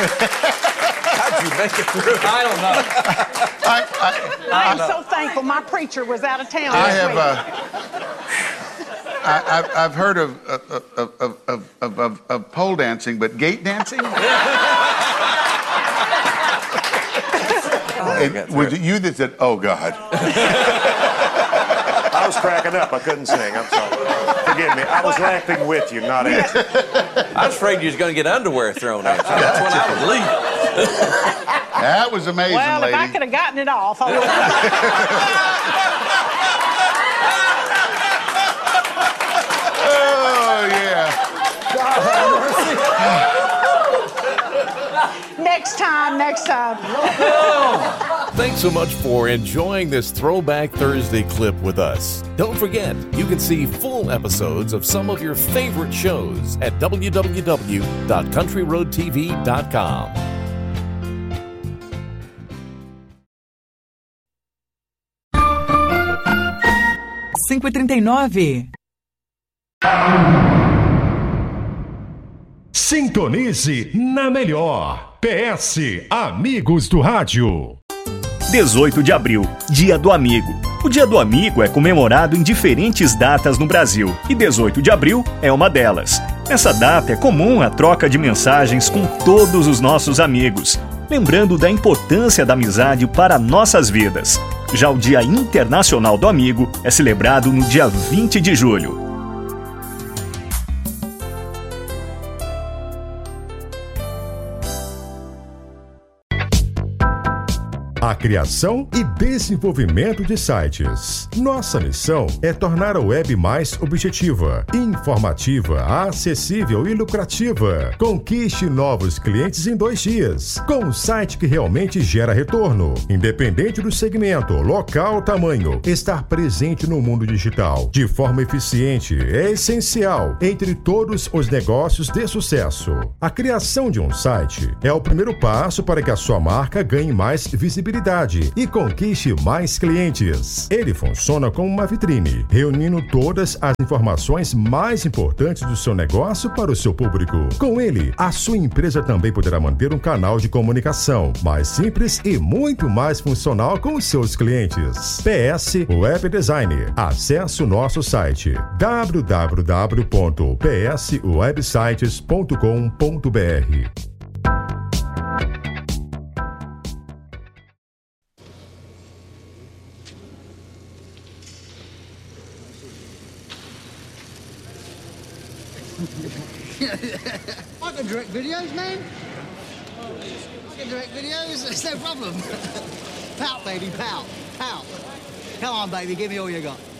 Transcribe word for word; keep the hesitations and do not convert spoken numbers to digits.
How'd you make it through? I don't know. I, I, I am so thankful my preacher was out of town I this have. week. Uh, I, I've, I've heard of of, of, of, of, of of pole dancing, but gate dancing. And was it you that said, "Oh God"? I was cracking up. I couldn't sing. I'm sorry. Forgive me. I was laughing with you, not at you. I was afraid you was going to get underwear thrown at you. That's when I was leaving. That was amazing, Well, lady. if I could have gotten it off, I would Oh yeah. Next time, next time. Thanks so much for enjoying this Throwback Thursday clip with us. Don't forget, you can see full episodes of some of your favorite shows at w w w dot country road t v dot com. cinco e trinta e nove. Sintonize na melhor. P S Amigos do Rádio. dezoito de abril, Dia do Amigo. O Dia do Amigo é comemorado em diferentes datas no Brasil e dezoito de abril é uma delas. Nessa data é comum a troca de mensagens com todos os nossos amigos, lembrando da importância da amizade para nossas vidas. Já o Dia Internacional do Amigo é celebrado no dia vinte de julho. A criação e desenvolvimento de sites. Nossa missão é tornar a web mais objetiva, informativa, acessível e lucrativa. Conquiste novos clientes em dois dias, com um site que realmente gera retorno. Independente do segmento, local ou tamanho, estar presente no mundo digital de forma eficiente é essencial entre todos os negócios de sucesso. A criação de um site é o primeiro passo para que a sua marca ganhe mais visibilidade e conquiste mais clientes. Ele funciona como uma vitrine, reunindo todas as informações mais importantes do seu negócio para o seu público. Com ele, a sua empresa também poderá manter um canal de comunicação mais simples e muito mais funcional com os seus clientes. P S Web Designer. Acesse o nosso site w w w ponto p s websites ponto com ponto b r. I can direct videos, man. I can direct videos. It's no problem. Pout, baby, pout, pout. Come on, baby, give me all you got.